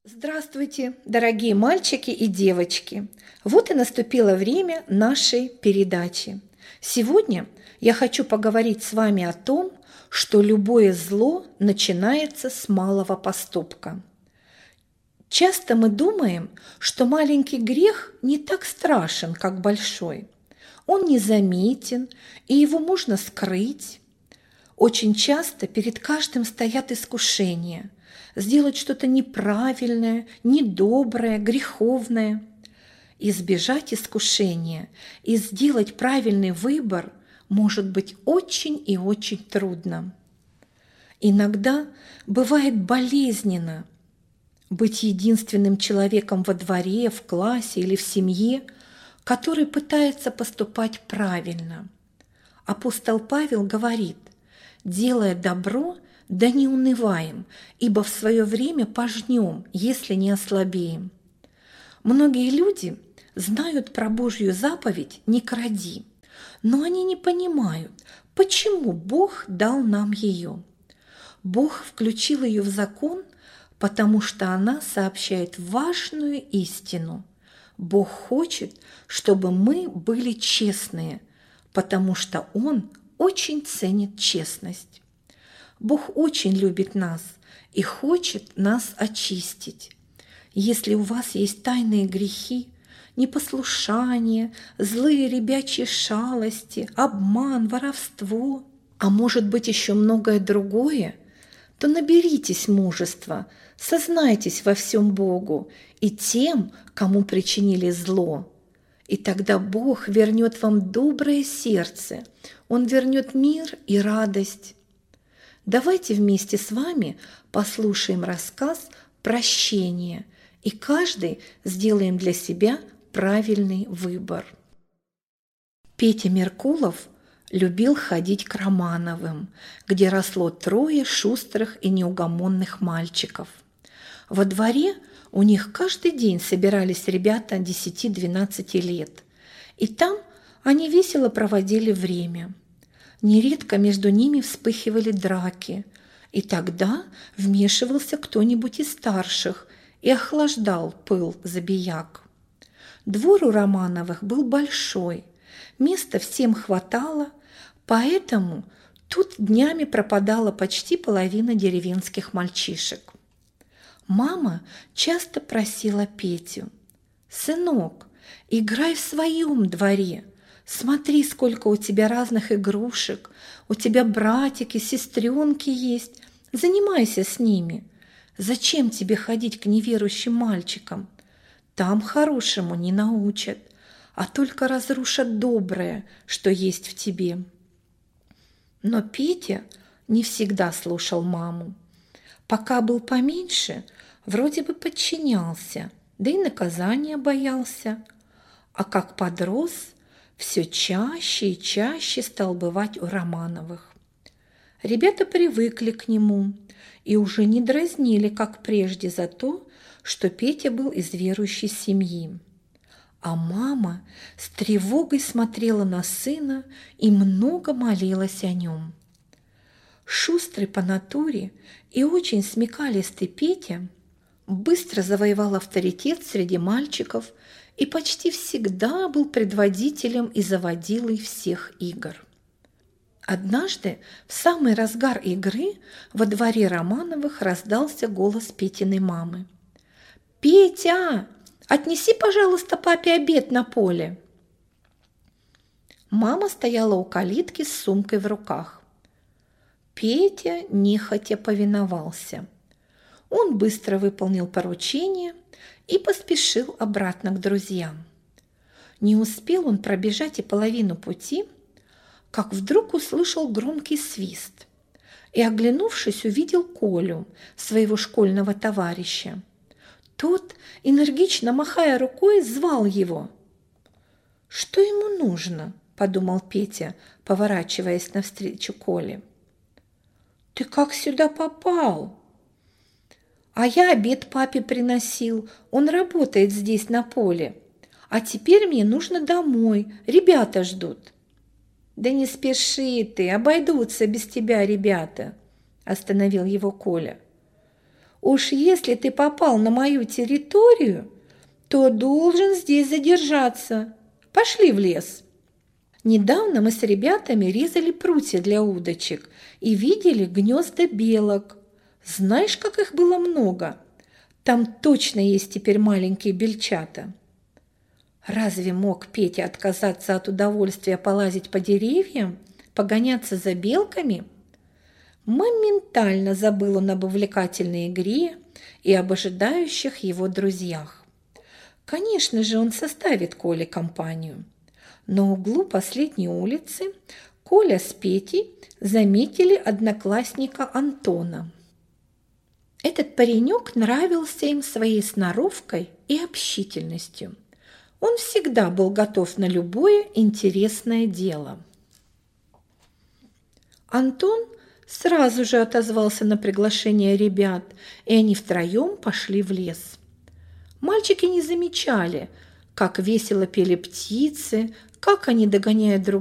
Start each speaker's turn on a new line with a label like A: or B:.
A: Здравствуйте, дорогие мальчики и девочки! Вот и наступило время нашей передачи. Сегодня я хочу поговорить с вами о том, что любое зло начинается с малого поступка. Часто мы думаем, что маленький грех не так страшен, как большой. Он незаметен, и его можно скрыть. Очень часто перед каждым стоят искушения – сделать что-то неправильное, недоброе, греховное. Избежать искушения и сделать правильный выбор может быть очень и очень трудно. Иногда бывает болезненно быть единственным человеком во дворе, в классе или в семье, который пытается поступать правильно. Апостол Павел говорит: «Делая добро, да не унываем, ибо в свое время пожнем, если не ослабеем». Многие люди знают про Божью заповедь «не кради», но они не понимают, почему Бог дал нам ее. Бог включил ее в закон, потому что она сообщает важную истину. Бог хочет, чтобы мы были честные, потому что Он очень ценит честность. Бог очень любит нас и хочет нас очистить. Если у вас есть тайные грехи, непослушание, злые ребячьи шалости, обман, воровство, а может быть еще многое другое, то наберитесь мужества, сознайтесь во всем Богу и тем, кому причинили зло. И тогда Бог вернет вам доброе сердце, Он вернет мир и радость. Давайте вместе с вами послушаем рассказ «Прощение», и каждый сделаем для себя правильный выбор. Петя Меркулов любил ходить к Романовым, где росло 3 шустрых и неугомонных мальчиков. Во дворе у них каждый день собирались ребята 10-12 лет, и там они весело проводили время. Нередко между ними вспыхивали драки, и тогда вмешивался кто-нибудь из старших и охлаждал пыл забияк. Двор у Романовых был большой, места всем хватало, поэтому тут днями пропадала почти половина деревенских мальчишек. Мама часто просила Петю: «Сынок, играй в своем дворе. Смотри, сколько у тебя разных игрушек, у тебя братики, сестренки есть, занимайся с ними. Зачем тебе ходить к неверующим мальчикам? Там хорошему не научат, а только разрушат доброе, что есть в тебе». Но Петя не всегда слушал маму. Пока был поменьше, вроде бы подчинялся, да и наказания боялся. А как подрос, все чаще и чаще стал бывать у Романовых. Ребята привыкли к нему и уже не дразнили, как прежде, за то, что Петя был из верующей семьи. А мама с тревогой смотрела на сына и много молилась о нем. Шустрый по натуре и очень смекалистый Петя быстро завоевал авторитет среди мальчиков и почти всегда был предводителем и заводилой всех игр. Однажды, в самый разгар игры, во дворе Романовых раздался голос Петиной мамы: «Петя, отнеси, пожалуйста, папе обед на поле». Мама стояла у калитки с сумкой в руках. Петя нехотя повиновался. Он быстро выполнил поручение и поспешил обратно к друзьям. Не успел он пробежать и половину пути, как вдруг услышал громкий свист и, оглянувшись, увидел Колю, своего школьного товарища. Тот, энергично махая рукой, звал его. «Что ему нужно?» – подумал Петя, поворачиваясь навстречу Коле. «Ты как сюда попал?» «А я обед папе приносил, он работает здесь на поле. А теперь мне нужно домой, ребята ждут». «Да не спеши ты, обойдутся без тебя ребята», – остановил его Коля. Уж если ты попал на мою территорию, то должен здесь задержаться. Пошли в лес. Недавно мы с ребятами резали прутья для удочек и видели гнезда белок. Знаешь, как их было много? Там точно есть теперь маленькие бельчата. Разве мог Петя отказаться от удовольствия полазить по деревьям, погоняться за белками? Моментально забыл он об увлекательной игре и об ожидающих его друзьях. Конечно же, он составит Коле компанию. На углу последней улицы Коля с Петей заметили одноклассника Антона. Этот паренек нравился им своей сноровкой и общительностью. Он всегда был готов на любое интересное дело. Антон сразу же отозвался на приглашение ребят, и они втроем пошли в лес. Мальчики не замечали, как весело пели птицы, как они догоняют друг